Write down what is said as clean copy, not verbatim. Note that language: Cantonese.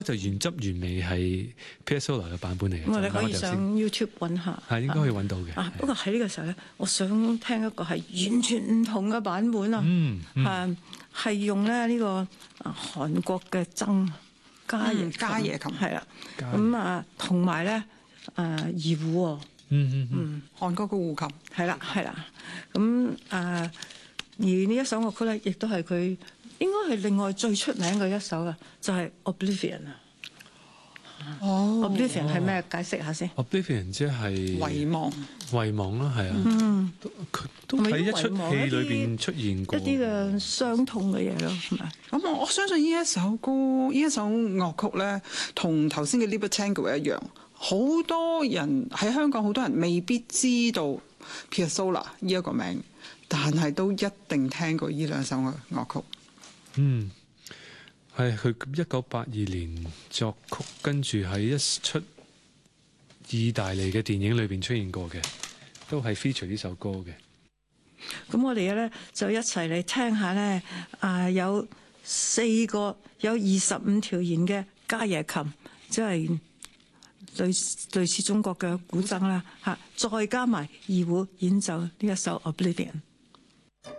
就原汁原味係 Piazzolla 嘅版本嚟嘅。 我哋可以上 YouTube 揾下， 係應該可以揾到嘅。 不過喺呢個時候咧，我想聽一個係完全唔同嘅版本啊！係用咧呢個韓國嘅箏家爺琴係啦，咁同埋咧二胡喎， 韓國嘅胡琴係啦，咁而呢一首樂曲咧，亦都係佢應該係另外最出名嘅一首啊，就係 Oblivion 啊。Oblivion 係咩？解釋下先。 Oblivion 即係遺忘啦，係啊。都喺一出戲裏邊出現過一啲嘅傷痛嘅嘢咯，係咪？ 咁我相信呢一首歌、呢一首樂曲咧，同頭先嘅 Libertango 一樣，好多人喺香港，好多人未必知道 Piazzolla 呢一個名，但係都一定聽過呢兩首樂曲。 係佢1982年作曲，跟住喺一出意大利嘅電影裏邊出現過嘅，都係 feature 呢首歌嘅。 咁我哋咧就一齊嚟聽下咧，有25條弦嘅家爺琴，即係類似中國嘅古箏啦，再加埋二胡演奏呢一首 Oblivion。